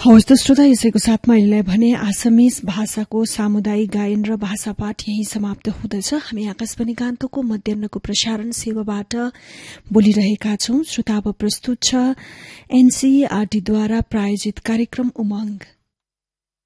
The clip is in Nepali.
हवस् त श्रोता, यसैको साथ मैले भने आसामिज भाषाको सामुदायिक गायन र भाषा पाठ यही समाप्त हुँदछ। हामी आकाशवाणी गान्तोकको मध्याहको प्रसारण सेवाबाट बोलिरहेका छौं। श्रोता, अब प्रस्तुत छ एनसीईआरटीद्वारा प्रायोजित कार्यक्रम उमंग।